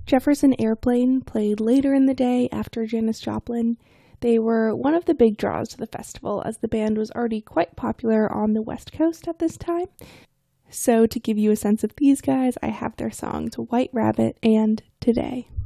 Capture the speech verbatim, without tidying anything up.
Jefferson Airplane played later in the day after Janis Joplin. They were one of the big draws to the festival, as the band was already quite popular on the West Coast at this time. So to give you a sense of these guys, I have their songs White Rabbit and Today.